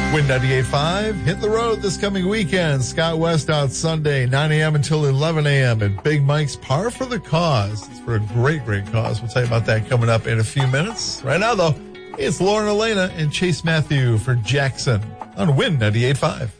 Win 98.5, hit the road this coming weekend. Scott West out Sunday, 9 a.m. until 11 a.m. at Big Mike's Par for the Cause. It's for a great, great cause. We'll tell you about that coming up in a few minutes. Right now, though, it's Lauren Elena and Chase Matthew for Jackson on Win 98.5.